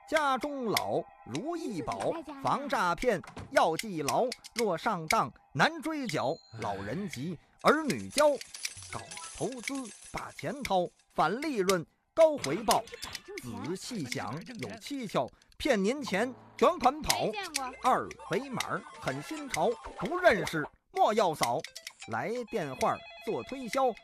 家中老，如意宝，防诈骗要记牢。若上当难追缴，老人急，儿女教。搞投资把钱掏，返利润高回报。仔细想有蹊跷，骗您钱卷款跑。二维码很新潮，不认识莫要扫。来电话做推销，